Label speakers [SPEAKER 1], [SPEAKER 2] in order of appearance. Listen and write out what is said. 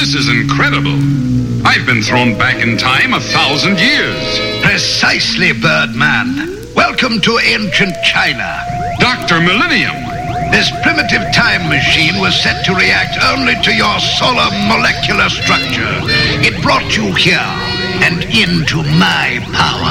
[SPEAKER 1] This is incredible. I've been thrown back in time 1,000 years.
[SPEAKER 2] Precisely, Birdman. Welcome to ancient China.
[SPEAKER 1] Dr. Millennium.
[SPEAKER 2] This primitive time machine was set to react only to your solar molecular structure. It brought you here and into my power.